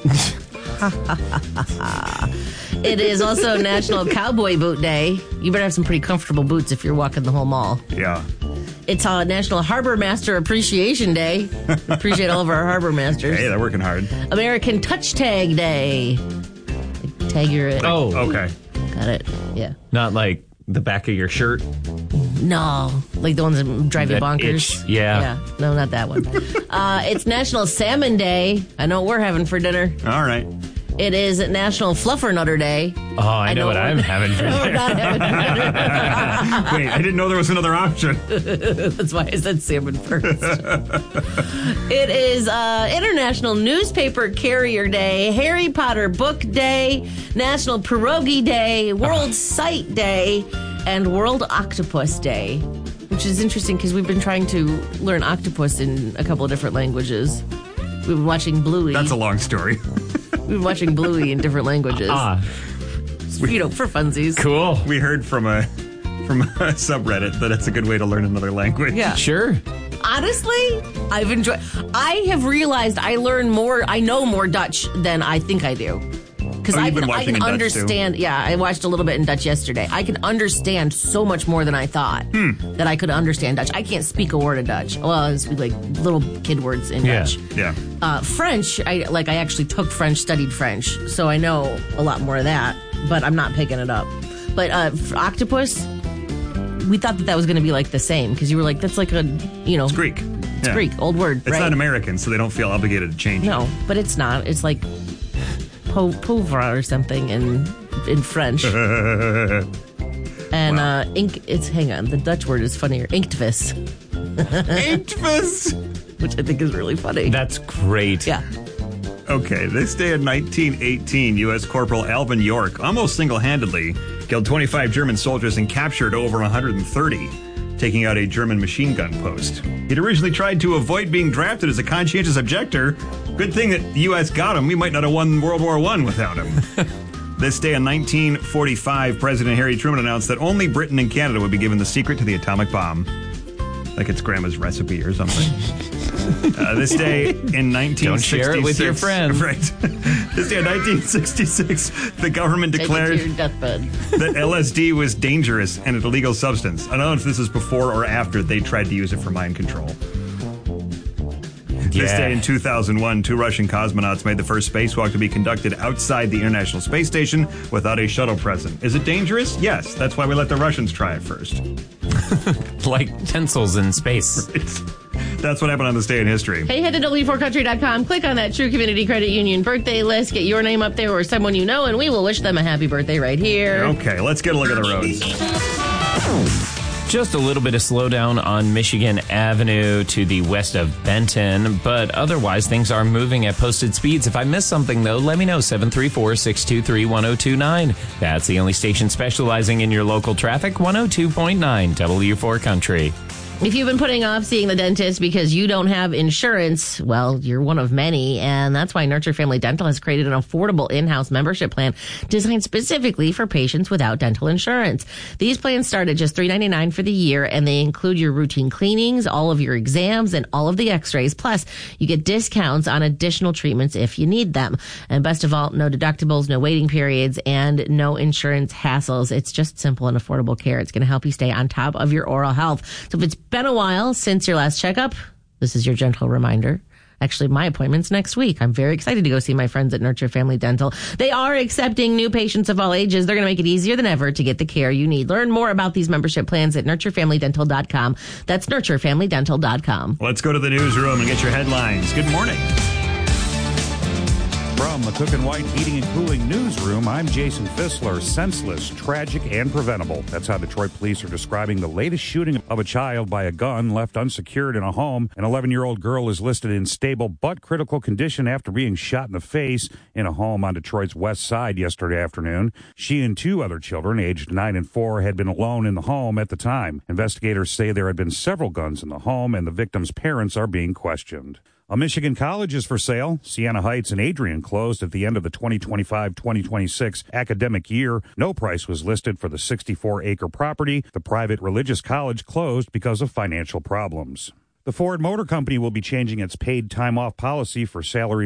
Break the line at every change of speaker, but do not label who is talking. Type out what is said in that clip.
It is also National Cowboy Boot Day. You better have some pretty comfortable boots if you're walking the whole mall.
Yeah.
It's National Harbor Master Appreciation Day. Appreciate all of our harbor masters.
Hey, they're working hard.
American Touch Tag Day. Tag your...
Oh,
okay.
Got it. Yeah.
Not like the back of your shirt.
No, like the ones that drive you
That
bonkers.
itch, yeah.
No, not that one. It's National Salmon Day. I know what we're having for dinner.
All right.
It is National Fluffernutter Day.
Oh, I know what I'm having for
We're
dinner.
not having for dinner.
Wait, I didn't know there was another option.
That's why I said salmon first. It is International Newspaper Carrier Day, Harry Potter Book Day, National Pierogi Day, World Sight Day, and World Octopus Day, which is interesting because we've been trying to learn octopus in a couple of different languages. We've been watching Bluey.
That's a long story.
We've been watching Bluey in different languages. For funsies.
Cool.
We heard from a subreddit that it's a good way to learn another language.
Yeah.
Sure.
Honestly, I have realized I know more Dutch than I think I do. Because I can understand.
Dutch too?
Yeah, I watched a little bit in Dutch yesterday. I can understand so much more than I thought that I could understand Dutch. I can't speak a word of Dutch. Well, I speak like little kid words in Dutch.
Yeah.
French, I actually took French, studied French, so I know a lot more of that, but I'm not picking it up. But octopus, we thought that was going to be like the same because you were like, that's like
It's Greek.
It's Greek, old word.
It's not American, so they don't feel obligated to change it.
No, but it's not. It's like pauvre or something in French. And hang on, the Dutch word is funnier. Inktvis.
Inktvis!
Which I think is really funny.
That's great.
Yeah.
Okay, this day in 1918, U.S. Corporal Alvin York almost single-handedly killed 25 German soldiers and captured over 130, taking out a German machine gun post. He'd originally tried to avoid being drafted as a conscientious objector. Good thing that the U.S. got him. We might not have won World War I without him. This day in 1945, President Harry Truman announced that only Britain and Canada would be given the secret to the atomic bomb. Like it's grandma's recipe or something. This day in 1966...
Don't share it with your friends.
Right. This day in 1966, the government declared that LSD was dangerous and an illegal substance. I don't know if this is before or after they tried to use it for mind control. This day in 2001, 2 Russian cosmonauts made the first spacewalk to be conducted outside the International Space Station without a shuttle present. Is it dangerous? Yes. That's why we let the Russians try it first.
Like pencils in space.
That's what happened on this day in history.
Hey, head to W4Country.com, click on that True Community Credit Union birthday list, get your name up there or someone you know, and we will wish them a happy birthday right here.
Okay, let's get a look at the roads.
Just a little bit of slowdown on Michigan Avenue to the west of Benton, but otherwise things are moving at posted speeds. If I missed something, though, let me know. 734-623-1029. That's the only station specializing in your local traffic, 102.9 W4 Country.
If you've been putting off seeing the dentist because you don't have insurance, well, you're one of many, and that's why Nurture Family Dental has created an affordable in-house membership plan designed specifically for patients without dental insurance. These plans start at just $3.99 for the year, and they include your routine cleanings, all of your exams, and all of the x-rays. Plus, you get discounts on additional treatments if you need them. And best of all, no deductibles, no waiting periods, and no insurance hassles. It's just simple and affordable care. It's going to help you stay on top of your oral health. So if it's been a while since your last checkup, this is your gentle reminder. Actually, my appointment's next week. I'm very excited to go see my friends at Nurture Family Dental. They are accepting new patients of all ages. They're going to make it easier than ever to get the care you need. Learn more about these membership plans at nurturefamilydental.com. That's nurturefamilydental.com.
Let's go to the newsroom and get your headlines. Good morning.
From the Cook and White Heating and Cooling Newsroom, I'm Jason Fissler. Senseless, tragic, and preventable. That's how Detroit police are describing the latest shooting of a child by a gun left unsecured in a home. An 11-year-old girl is listed in stable but critical condition after being shot in the face in a home on Detroit's west side yesterday afternoon. She and 2 other children, aged 9 and 4, had been alone in the home at the time. Investigators say there had been several guns in the home, and the victim's parents are being questioned. A Michigan college is for sale. Siena Heights and Adrian closed at the end of the 2025-2026 academic year. No price was listed for the 64-acre property. The private religious college closed because of financial problems. The Ford Motor Company will be changing its paid time off policy for salaried